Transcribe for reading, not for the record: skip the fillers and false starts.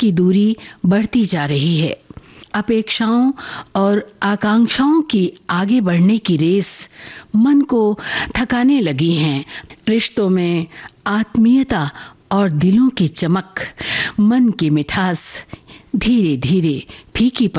की दूरी बढ़ती जा रही है। अपेक्षाओं और आकांक्षाओं की आगे बढ़ने की रेस मन को थकाने लगी है। रिश्तों में आत्मीयता और दिलों की चमक, मन की मिठास धीरे-धीरे फीकी